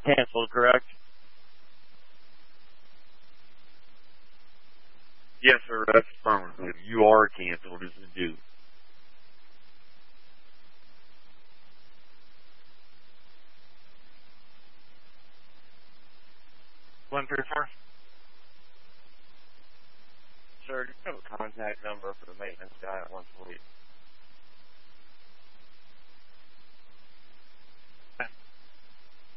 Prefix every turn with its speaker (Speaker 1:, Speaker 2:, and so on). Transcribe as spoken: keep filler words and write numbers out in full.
Speaker 1: canceled, correct? Yes, sir, that's affirmative. You are canceled as a due. One three four. Sir, do you have a contact number for the maintenance guy at one forty?